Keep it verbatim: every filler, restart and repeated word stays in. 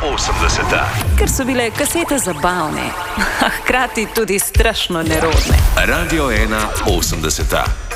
osemdeseta. Ker so bile kasete zabavne, a hkrati tudi strašno nerodne. Radio ena osemdeseta.